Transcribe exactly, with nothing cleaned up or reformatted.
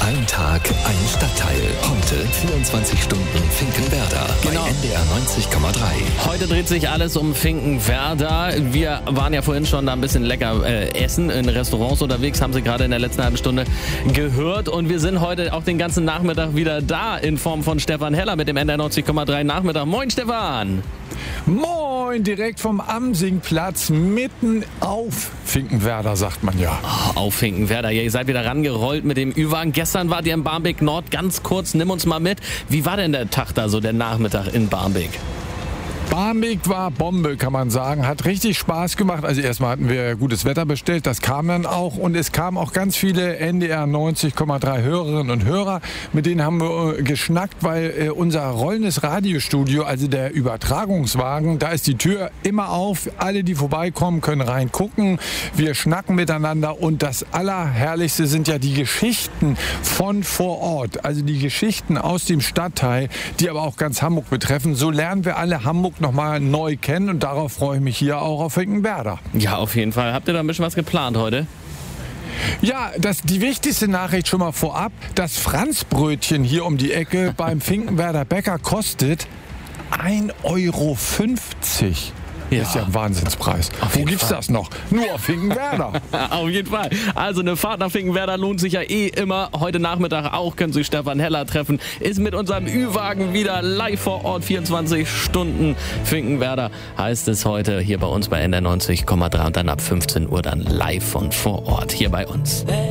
Ein Tag, ein Stadtteil. Heute vierundzwanzig Stunden Finkenwerder Genau. bei N D R neunzig Komma drei. Heute dreht sich alles um Finkenwerder. Wir waren ja vorhin schon da ein bisschen lecker äh, essen in Restaurants unterwegs, haben Sie gerade in der letzten halben Stunde gehört. Und wir sind heute auch den ganzen Nachmittag wieder da in Form von Stefan Heller mit dem N D R neunzig Komma drei Nachmittag. Moin Stefan! Moin, direkt vom Amsingplatz, mitten auf Finkenwerder, sagt man ja. Oh, auf Finkenwerder. Ja, ihr seid wieder rangerollt mit dem Ü-Wagen. Gestern wart ihr in Barmbek Nord. Ganz kurz, nimm uns mal mit. Wie war denn der Tag da so, der Nachmittag in Barmbek? Barmbek war Bombe, kann man sagen. Hat richtig Spaß gemacht. Also erstmal hatten wir gutes Wetter bestellt, das kam dann auch. Und es kamen auch ganz viele N D R neunzig Komma drei Hörerinnen und Hörer. Mit denen haben wir äh, geschnackt, weil äh, unser rollendes Radiostudio, also der Übertragungswagen, da ist die Tür immer auf. Alle, die vorbeikommen, können reingucken. Wir schnacken miteinander. Und das Allerherrlichste sind ja die Geschichten von vor Ort. Also die Geschichten aus dem Stadtteil, die aber auch ganz Hamburg betreffen. So lernen wir alle Hamburg noch mal neu kennen und darauf freue ich mich hier auch auf Finkenwerder. Ja, auf jeden Fall. Habt ihr da ein bisschen was geplant heute? Ja, das, die wichtigste Nachricht schon mal vorab. Das Franzbrötchen hier um die Ecke beim Finkenwerder Bäcker kostet ein Euro fünfzig. Ja. Das ist ja ein Wahnsinnspreis. Auf Wo jeden gibt's Fall. das noch? Nur auf Finkenwerder. Auf jeden Fall. Also eine Fahrt nach Finkenwerder lohnt sich ja eh immer. Heute Nachmittag auch können Sie Stefan Heller treffen. Ist mit unserem Ü-Wagen wieder live vor Ort. vierundzwanzig Stunden Finkenwerder heißt es heute hier bei uns bei N D R neunzig Komma drei und dann ab fünfzehn Uhr dann live von vor Ort hier bei uns.